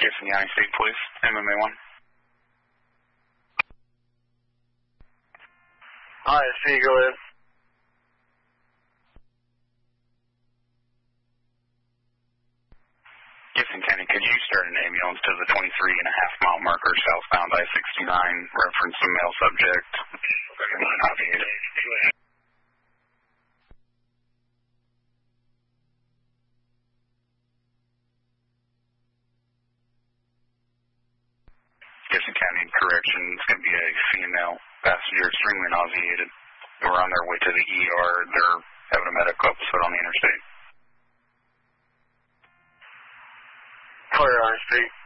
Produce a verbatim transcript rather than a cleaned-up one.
Gibson County State Police, M M A one. Hi, I see you, go ahead. Gibson County, could you start an ambulance to the twenty-three and a half mile marker southbound I sixty-nine, reference a male subject? Gibson County Correction, it's going to be a female passenger, extremely nauseated. They were on their way to the E R. They're having a medical episode on the interstate. Clear, I speak.